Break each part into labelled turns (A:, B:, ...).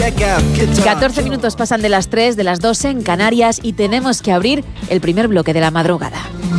A: 14 minutos pasan de las 3, de las 2 en Canarias y tenemos que abrir el primer bloque de la madrugada.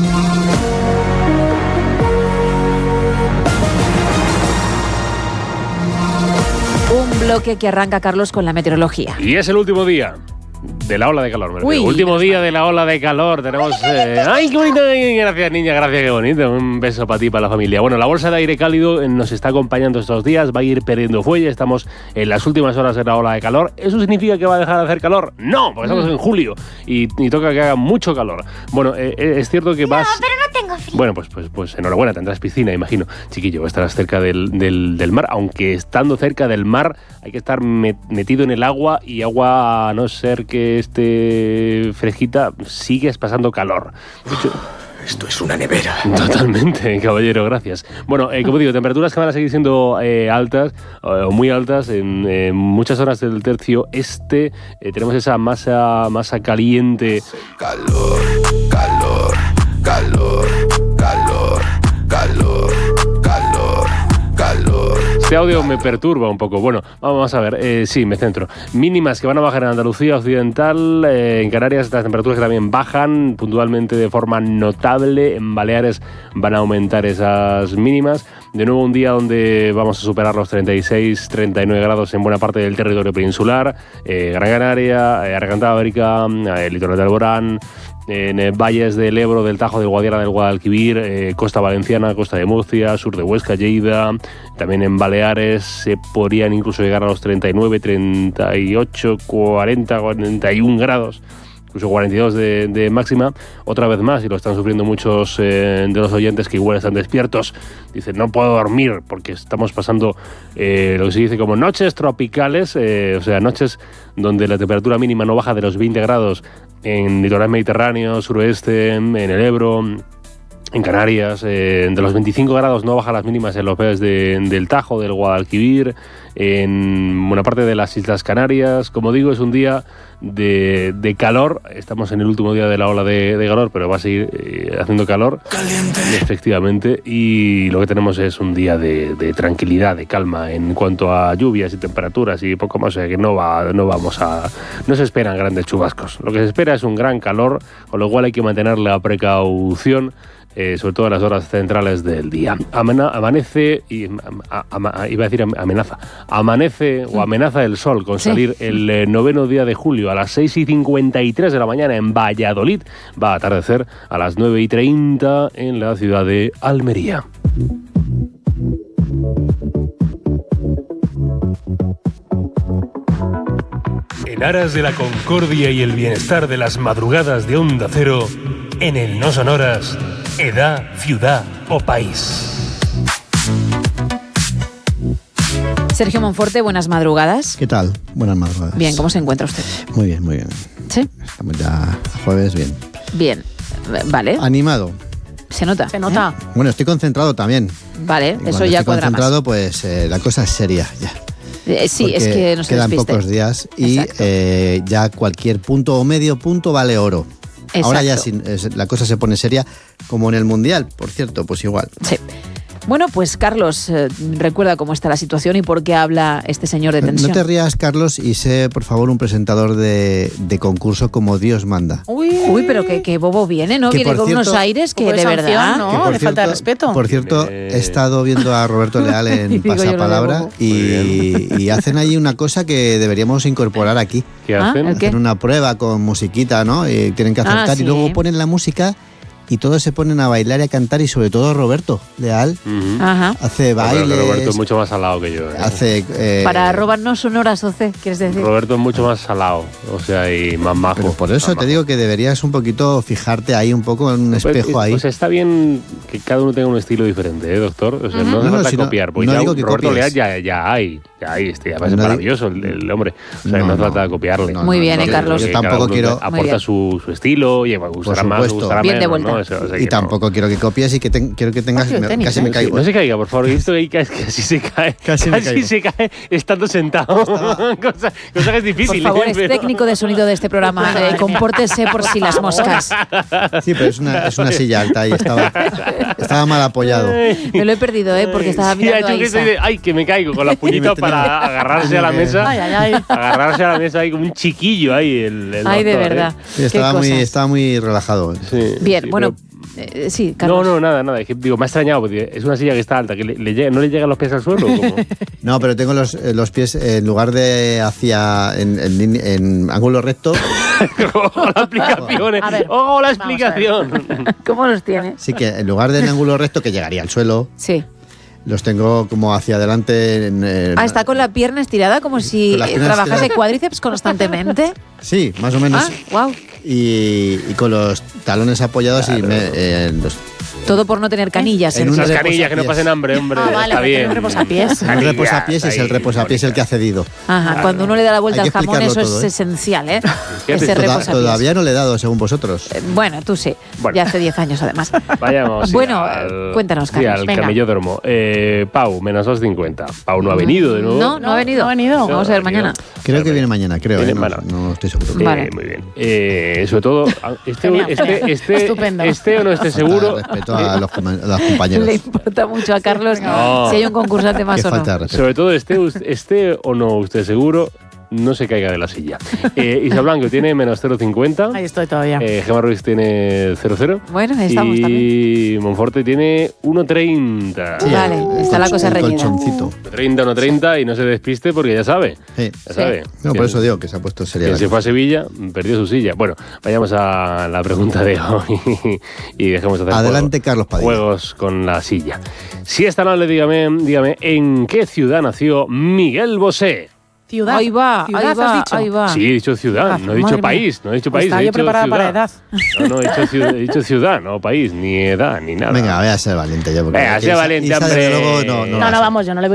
A: Un bloque que arranca, Carlos, con la meteorología.
B: Y es el último día de la ola de calor. Último día de la ola de calor. Tenemos... ¡Ay, qué bonito! Gracias, niña, gracias, qué bonito. Un beso para ti y para la familia. Bueno, la bolsa de aire cálido nos está acompañando estos días. Va a ir perdiendo fuelle. Estamos en las últimas horas de la ola de calor. ¿Eso significa que va a dejar de hacer calor? No, porque estamos en julio y toca que haga mucho calor. Bueno, es cierto que vas...
C: No, pero no tengo frío.
B: Bueno, pues enhorabuena, tendrás piscina, imagino. Chiquillo, estarás cerca del mar, aunque estando cerca del mar hay que estar metido en el agua y agua, a no ser que esté fresquita, sigues pasando calor. De hecho,
D: esto es una nevera.
B: Totalmente, caballero, gracias. Bueno, como digo, temperaturas que van a seguir siendo altas, o muy altas, en muchas zonas del tercio este. Tenemos esa masa caliente.
D: Calor, calor, calor, calor, calor, calor, calor.
B: Este audio me perturba un poco. Bueno, vamos a ver. Sí, me centro. Mínimas que van a bajar en Andalucía Occidental. En Canarias estas temperaturas que también bajan puntualmente de forma notable. En Baleares van a aumentar esas mínimas. De nuevo un día donde vamos a superar los 36, 39 grados en buena parte del territorio peninsular. Gran Canaria, Arca Cantábrica, el litoral de Alborán, en valles del Ebro, del Tajo, del Guadiana, del Guadalquivir, costa valenciana, costa de Murcia, sur de Huesca, Lleida. También en Baleares se podrían incluso llegar a los 39, 38, 40, 41 grados. Incluso 42 de máxima, otra vez más, y lo están sufriendo muchos de los oyentes que igual están despiertos. Dicen, no puedo dormir porque estamos pasando lo que se dice como noches tropicales, o sea, noches donde la temperatura mínima no baja de los 20 grados en litoral mediterráneo, suroeste, en el Ebro, en Canarias. De los 25 grados no baja las mínimas en los valles del Tajo, del Guadalquivir, en buena parte de las Islas Canarias. Como digo, es un día de calor. Estamos en el último día de la ola de calor, pero va a seguir haciendo calor. Caliente. Efectivamente. Y lo que tenemos es un día de tranquilidad, de calma en cuanto a lluvias y temperaturas y poco más. O sea que no se esperan grandes chubascos. Lo que se espera es un gran calor, con lo cual hay que mantener la precaución. Sobre todo en las horas centrales del día. Amanece y iba a decir amenaza. Amanece o amenaza el sol con salir el 9º día de julio a las 6:53 de la mañana en Valladolid. Va a atardecer a las 9:30 en la ciudad de Almería. En aras de la concordia y el bienestar de las madrugadas de Onda Cero, en el No Sonoras, edad, ciudad o país.
A: Sergio Monforte, buenas madrugadas.
E: ¿Qué tal? Buenas madrugadas.
A: Bien, ¿cómo se encuentra usted?
E: Muy bien, muy bien.
A: ¿Sí?
E: Estamos ya jueves, bien.
A: Bien, vale.
E: Animado.
A: Se nota. Se nota.
E: Bueno, estoy concentrado también.
A: Vale,
E: y
A: eso ya cuadra más.
E: Concentrado, pues la cosa es seria ya.
A: Sí,
E: porque
A: es que no se
E: quedan
A: despiste.
E: pocos días y ya cualquier punto o medio punto vale oro.
A: Exacto.
E: Ahora ya la cosa se pone seria, como en el Mundial, por cierto, pues igual.
A: Sí. Bueno, pues Carlos, recuerda cómo está la situación y por qué habla este señor de tensión.
E: No te rías, Carlos, y sé, por favor, un presentador de concurso como Dios manda.
A: Uy, pero que bobo viene, ¿no?
E: Que
A: viene con unos aires que de verdad...
F: No, le falta de respeto.
E: Por cierto, he estado viendo a Roberto Leal en Pasapalabra y hacen ahí una cosa que deberíamos incorporar aquí.
B: ¿Qué hacen?
E: Hacen una prueba con musiquita, ¿no? Y tienen que acertar
A: sí.
E: Y luego ponen la música y todos se ponen a bailar y a cantar, y sobre todo Roberto Leal hace baile.
B: Roberto es mucho más salado que yo.
E: Hace
A: para robarnos sonoras, Oce, ¿quieres decir?
B: Roberto es mucho más salado, o sea, y más majo.
E: Pero por eso te digo que deberías un poquito fijarte ahí un poco en un espejo ahí.
B: Pues está bien que cada uno tenga un estilo diferente, doctor. O sea, no hace falta copiar. Pues ya Roberto Leal ya hay, ya parece maravilloso el hombre. O sea, no hace falta copiarle.
A: Muy bien, Carlos.
E: Yo tampoco quiero...
B: Aporta su estilo, y gustará más, gustará
A: bien
B: menos.
A: de vuelta.
B: no, eso sé
E: Y
B: que
E: tampoco quiero que copies y que quiero que tengas...
C: Partido de tenis,
E: casi me caigo.
B: No se caiga, por favor. He visto que casi se cae.
E: Casi me caigo.
B: se cae estando sentado. cosa que es difícil.
A: Por favor, es
B: pero-
A: técnico de sonido de este programa. Compórtese por si las moscas.
E: Sí, pero es una silla alta y estaba mal apoyado.
A: Me lo he perdido, porque estaba
B: Sí, ha
A: mirando
B: hecho
A: a
B: que
A: Isa.
B: estoy de, ay, que me caigo con las puñitas para agarrarse a la mesa.
C: Ay, ay, ay.
B: Agarrarse a la mesa ahí como un chiquillo ahí. El
A: Ay, de
B: doctor,
A: verdad.
E: Sí,
A: Qué
E: estaba
A: cosas.
E: muy relajado.
B: Sí,
A: Bien,
B: sí,
A: bueno, sí, Carlos.
B: No, nada. Es que, digo, me ha extrañado porque es una silla que está alta, que no le llegan los pies al suelo. ¿O cómo?
E: No, pero tengo los pies en lugar de en ángulo recto.
B: Ojo la explicación.
C: A ver,
B: Ojo la
C: vamos a ver.
B: explicación.
A: ¿Cómo los tiene?
E: Sí que en lugar de en ángulo recto que llegaría al suelo,
A: Sí.
E: los tengo como hacia adelante.
A: Está con la pierna estirada como si
E: Con las piernas
A: trabajase
E: estiradas.
A: cuádriceps constantemente.
E: Sí, más o menos.
A: Wow.
E: Y con los talones apoyados y
A: Todo por no tener canillas.
E: En un
B: Esas
E: reposapiés.
B: canillas que no pasen hambre, hombre.
C: Ah, vale,
B: está
C: porque
B: bien.
C: tiene un reposapiés.
E: un reposapiés es el
B: ahí,
E: reposapiés el que ha cedido.
A: Ajá, cuando uno le da la vuelta
E: Hay
A: al
E: que
A: jamón, eso
E: explicarlo todo,
A: es esencial,
B: Fíjate,
A: Ese reposapiés.
E: Todavía no le he dado, según vosotros.
A: Bueno, tú sí.
B: Bueno.
A: Ya hace 10 años, además.
B: Vayamos.
A: Bueno, cuéntanos,
B: Sí,
A: Carlos.
B: al
C: Venga.
B: camellódromo. Pau, menos 2,50. Pau no ha venido de nuevo.
A: No ha venido.
C: No ha venido.
A: Vamos a ver mañana.
E: Creo que viene mañana, creo.
B: Viene
E: No,
B: mañana.
E: no estoy seguro.
A: Vale.
B: Muy bien. Sobre todo,
C: Genial, genial.
B: o
C: Estupendo.
B: no esté
E: Falta
B: seguro.
E: de respeto a los compañeros.
A: Le importa mucho a Carlos
B: No.
A: si hay un concursante más
E: Qué
A: o no.
E: falta de respeto.
B: Sobre todo, esté o no usted seguro, no se caiga de la silla. Isa Blanco tiene menos 0,50.
C: Ahí estoy todavía.
B: Gemma Ruiz tiene 0,0.
A: Bueno, ahí estamos
B: y
A: también.
B: Monforte tiene 1,30.
A: Sí. Vale, está la cosa
E: el
A: reñida.
E: colchoncito.
B: 1,30 y no se despiste porque ya sabe.
E: Sí.
B: Ya sabe.
E: No, por eso digo que se ha puesto seria.
B: Que
E: la
B: se
E: cosa.
B: fue a Sevilla, perdió su silla. Bueno, vayamos a la pregunta de hoy y dejemos de hacer
E: Adelante, Carlos Padilla.
B: juegos con la silla. Si es tan amable, dígame, ¿en qué ciudad nació Miguel Bosé?
C: Ciudad.
A: Ahí va,
C: Ciudad,
A: ahí
C: has
A: va,
C: dicho.
A: ahí va.
B: Sí, he dicho ciudad,
C: Ah,
B: no he dicho
C: madre
B: país,
C: mía.
B: no he dicho
C: Pues
B: país,
C: estaba
B: he
C: yo
B: dicho
C: preparada
B: ciudad.
C: para edad.
B: No, he dicho ciudad, no país, ni edad, ni nada.
E: Venga, voy a ser valiente ya. Porque
B: Venga, sea
E: Isa-
B: valiente,
E: Isa,
B: hombre.
E: desde luego, no
C: No,
E: va a ser.
C: vamos, yo no le voy